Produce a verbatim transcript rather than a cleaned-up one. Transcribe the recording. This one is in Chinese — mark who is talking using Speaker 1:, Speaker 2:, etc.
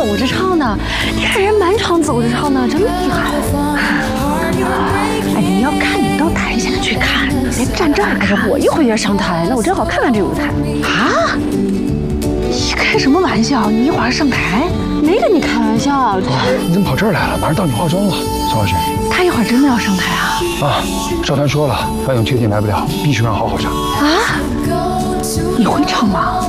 Speaker 1: 走着唱呢，你看人满场走着唱呢，真厉害。哎，你要看你到台下去看，别站这儿看。我一会儿就上台，那我正好看看这舞台。啊？你开什么玩笑？你一会儿上台？没跟你开玩笑。
Speaker 2: 你怎么跑这儿来了？马上到你化妆了，宋小雪。
Speaker 1: 他一会儿真的要上台啊？
Speaker 2: 啊，少团说了，范总确定来不了，必须让好好唱。
Speaker 1: 啊？你会唱吗？